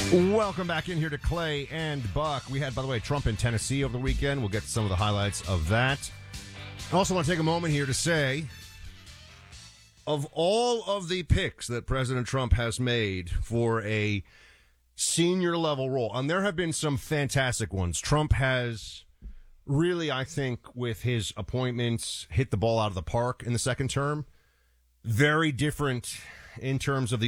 Welcome back in here to Clay and Buck. We had, by the way, Trump in Tennessee over the weekend. We'll get to some of the highlights of that. I also want to take a moment here to say, of all of the picks that President Trump has made for a senior level role, and there have been some fantastic ones. Trump has really, I think, with his appointments, hit the ball out of the park in the second term. Very different in terms of the